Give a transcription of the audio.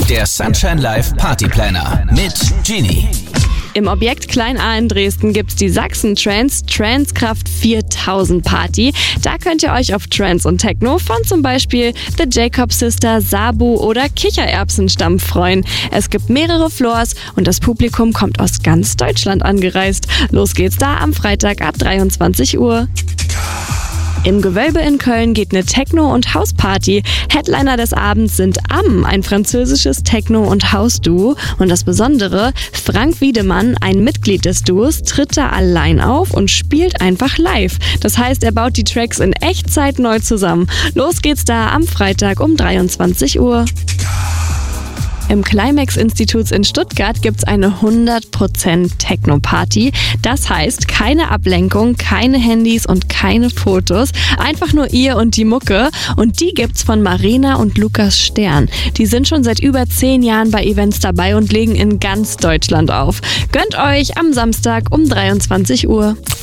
Der Sunshine Live Party Planner mit Genie. Im Objekt Klein A in Dresden gibt's die Sachsen Transkraft 4000 Party. Da könnt ihr euch auf Trance und Techno von zum Beispiel The Jacob Sister, Sabu oder Kichererbsenstamm freuen. Es gibt mehrere Floors und das Publikum kommt aus ganz Deutschland angereist. Los geht's da am Freitag ab 23 Uhr. Im Gewölbe in Köln geht eine Techno- und Hausparty. Headliner des Abends sind ein französisches Techno- und Hausduo. Und das Besondere, Frank Wiedemann, ein Mitglied des Duos, tritt da allein auf und spielt einfach live. Das heißt, er baut die Tracks in Echtzeit neu zusammen. Los geht's da am Freitag um 23 Uhr. Im Climax-Institut in Stuttgart gibt's eine 100% Techno-Party. Das heißt, keine Ablenkung, keine Handys und keine Fotos. Einfach nur ihr und die Mucke. Und die gibt's von Marina und Lukas Stern. Die sind schon seit über 10 Jahren bei Events dabei und legen in ganz Deutschland auf. Gönnt euch am Samstag um 23 Uhr.